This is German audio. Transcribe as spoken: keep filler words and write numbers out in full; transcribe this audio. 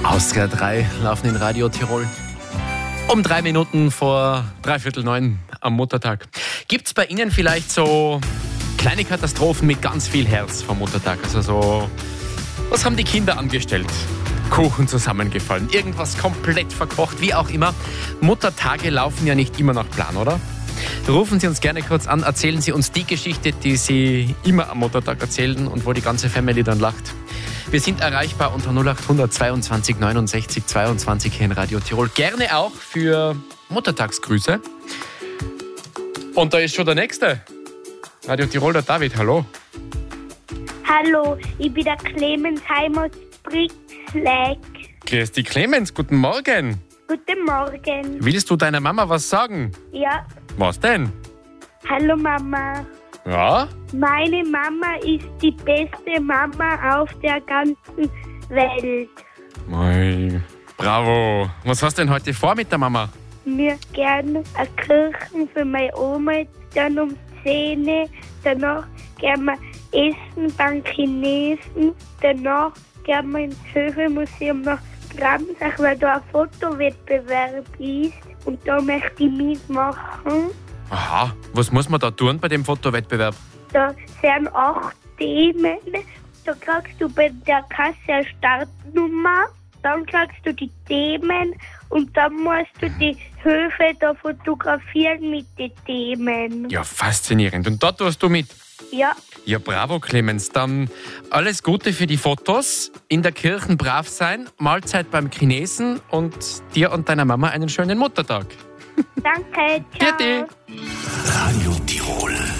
Austria drei laufen in Radio Tirol. Um drei Minuten vor dreiviertel neun am Muttertag. Gibt's bei Ihnen vielleicht so kleine Katastrophen mit ganz viel Herz vom Muttertag? Also so, was haben die Kinder angestellt? Kuchen zusammengefallen, irgendwas komplett verkocht, wie auch immer. Muttertage laufen ja nicht immer nach Plan, oder? Rufen Sie uns gerne kurz an, erzählen Sie uns die Geschichte, die Sie immer am Muttertag erzählen und wo die ganze Family dann lacht. Wir sind erreichbar unter null acht hundert zweiundzwanzig neunundsechzig zweiundzwanzig hier in Radio Tirol. Gerne auch für Muttertagsgrüße. Und da ist schon der Nächste. Radio Tirol, der David, hallo. Hallo, ich bin der Clemens Heim aus Brixleck. Grüß dich, Clemens, guten Morgen. Guten Morgen. Willst du deiner Mama was sagen? Ja. Was denn? Hallo Mama. Ja? Meine Mama ist die beste Mama auf der ganzen Welt. Mei, bravo. Was hast du denn heute vor mit der Mama? Mir gerne eine Kirche für meine Oma, dann um zehn. Danach gehen wir essen beim Chinesen. Danach gehen wir ins Höfemuseum nach Gramsach, weil da ein Fotowettbewerb ist. Und da möchte ich mitmachen. Aha, was muss man da tun bei dem Fotowettbewerb? Da sind acht Themen. Da kriegst du bei der Kasse eine Startnummer. Dann kriegst du die Themen und dann musst du die Höfe da fotografieren mit den Themen. Ja, faszinierend. Und da tust du mit? Ja. Ja, bravo, Clemens. Dann alles Gute für die Fotos. In der Kirche brav sein, Mahlzeit beim Chinesen und dir und deiner Mama einen schönen Muttertag. Danke, ciao. Bitte. Radio Tirol.